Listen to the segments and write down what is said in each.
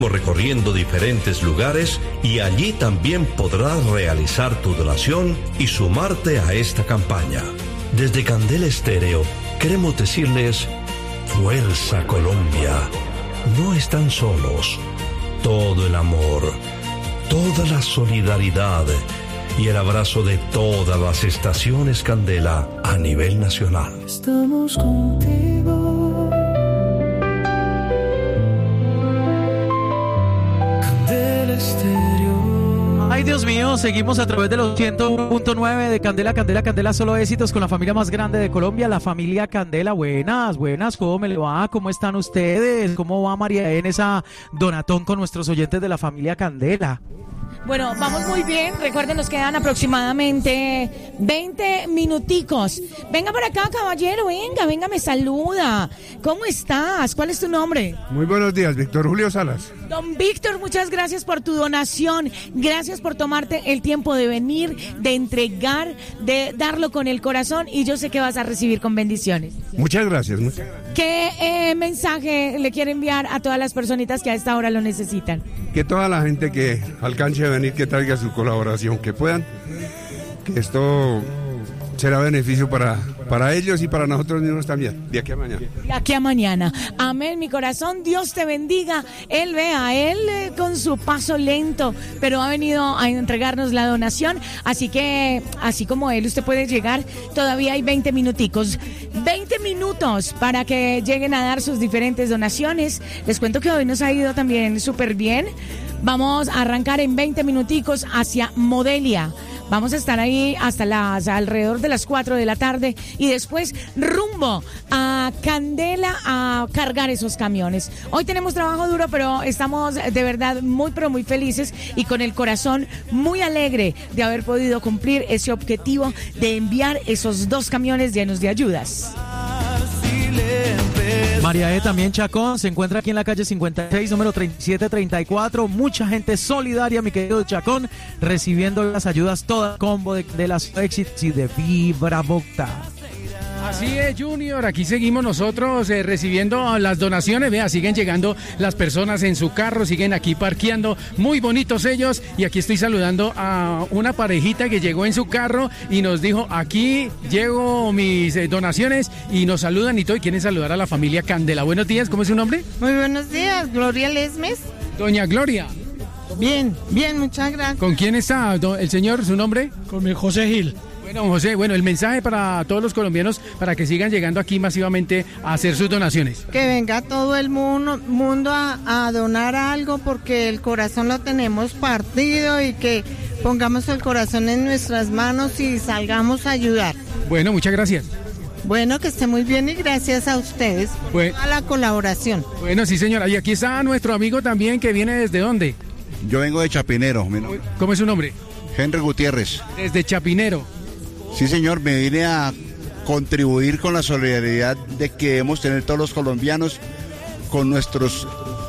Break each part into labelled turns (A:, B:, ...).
A: recorriendo diferentes lugares y allí también podrás realizar tu donación y sumarte a esta campaña. Desde Candela Estéreo queremos decirles: Fuerza Colombia, no están solos. Todo el amor, toda la solidaridad y el abrazo de todas las estaciones Candela a nivel nacional.
B: Estamos contigo. Candela Estéreo.
C: Ay, Dios mío, seguimos a través de los 101.9 de Candela, Candela, Candela, solo éxitos con la familia más grande de Colombia, la familia Candela. Buenas, buenas, ¿cómo me le va? ¿Cómo están ustedes? ¿Cómo va María en esa donatón con nuestros oyentes de la familia Candela?
D: Bueno, vamos muy bien. Recuerden, nos quedan aproximadamente 20 minuticos. Venga por acá, caballero, venga, me saluda. ¿Cómo estás? ¿Cuál es tu nombre?
E: Muy buenos días, Víctor Julio Salas.
D: Don Víctor, muchas gracias por tu donación. Gracias por tomarte el tiempo de venir, de entregar, de darlo con el corazón, y yo sé que vas a recibir con bendiciones.
E: Muchas gracias.
D: ¿Qué mensaje le quiere enviar a todas las personitas que a esta hora lo necesitan?
E: Que toda la gente que alcance a venir, que traiga su colaboración, que puedan, que esto será beneficio para ellos y para nosotros mismos también, de aquí a mañana.
D: De aquí a mañana. Amén, mi corazón, Dios te bendiga. Él con su paso lento, pero ha venido a entregarnos la donación, así que, así como él, usted puede llegar, todavía hay 20 minuticos. 20 minutos para que lleguen a dar sus diferentes donaciones. Les cuento que hoy nos ha ido también súper bien. Vamos a arrancar en 20 minuticos hacia Modelia. Vamos a estar ahí hasta alrededor de las 4 de la tarde y después rumbo a Candela a cargar esos camiones. Hoy tenemos trabajo duro, pero estamos de verdad muy, pero muy felices y con el corazón muy alegre de haber podido cumplir ese objetivo de enviar esos 2 camiones llenos de ayudas.
C: María también Chacón se encuentra aquí en la calle 56, número 3734. Mucha gente solidaria, mi querido Chacón, recibiendo las ayudas, toda combo de las éxitos y de Vibra Bogotá.
F: Así es, Junior, aquí seguimos nosotros recibiendo las donaciones. Vea, siguen llegando las personas en su carro, siguen aquí parqueando, muy bonitos ellos. Y aquí estoy saludando a una parejita que llegó en su carro y nos dijo: aquí llego mis donaciones, y nos saludan y todo, y quieren saludar a la familia Candela. Buenos días, ¿cómo es su nombre?
G: Muy buenos días, Gloria Lesmes.
F: Doña Gloria.
G: Bien, muchas gracias.
F: ¿Con quién está el señor, su nombre?
H: Con mi José Gil.
F: Bueno, José, el mensaje para todos los colombianos para que sigan llegando aquí masivamente a hacer sus donaciones.
G: Que venga todo el mundo a donar algo, porque el corazón lo tenemos partido, y que pongamos el corazón en nuestras manos y salgamos a ayudar.
F: Bueno, muchas gracias.
G: Bueno, que esté muy bien y gracias a ustedes por la colaboración.
F: Bueno, sí, señora. Y aquí está nuestro amigo también, que viene ¿desde dónde?
I: Yo vengo de Chapinero.
F: ¿Cómo es su nombre?
I: Henry Gutiérrez.
F: Desde Chapinero.
I: Sí, señor, me vine a contribuir con la solidaridad de que debemos tener todos los colombianos con nuestros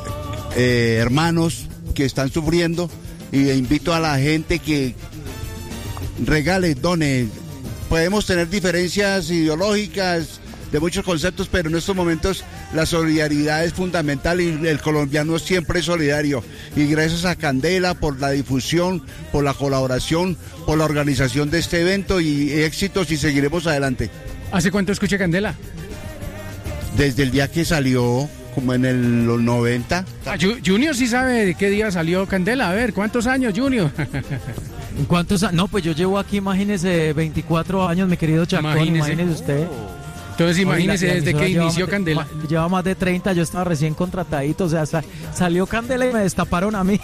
I: hermanos que están sufriendo, y invito a la gente que regale, done. Podemos tener diferencias ideológicas de muchos conceptos, pero en estos momentos la solidaridad es fundamental y el colombiano siempre es solidario. Y gracias a Candela por la difusión, por la colaboración, por la organización de este evento, y éxitos, y seguiremos adelante.
F: ¿Hace cuánto escucha Candela?
I: Desde el día que salió, como en los 90.
F: Junior sí sabe de qué día salió Candela. A ver, ¿cuántos años, Junior?
C: ¿Cuántos años? No, pues yo llevo aquí, imagínese, 24 años, mi querido Chacón, imagínese usted.
F: Entonces imagínese, desde que inició Candela.
C: Lleva más de 30, yo estaba recién contratadito, o sea, salió Candela y me destaparon a mí.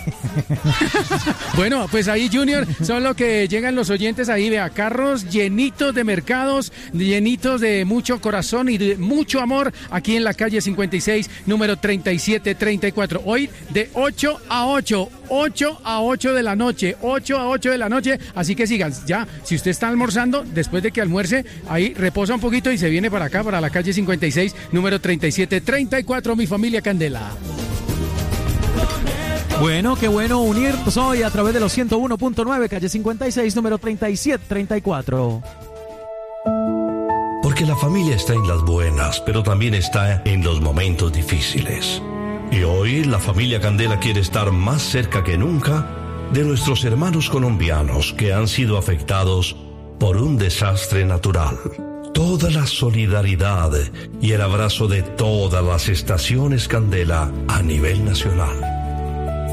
F: Bueno, pues ahí, Junior, son lo que llegan los oyentes ahí, vea, carros llenitos de mercados, llenitos de mucho corazón y de mucho amor, aquí en la calle 56, número 3734. Hoy de 8 a 8 de la noche, 8 a 8 de la noche, así que sigan, ya, si usted está almorzando, después de que almuerce, ahí reposa un poquito y se viene para acá, para la calle 56, número 3734, mi familia Candela.
C: Bueno, qué bueno unirnos hoy a través de los 101.9, calle 56, número 3734.
A: Porque la familia está en las buenas, pero también está en los momentos difíciles. Y hoy la familia Candela quiere estar más cerca que nunca de nuestros hermanos colombianos que han sido afectados por un desastre natural. Toda la solidaridad y el abrazo de todas las estaciones Candela a nivel nacional.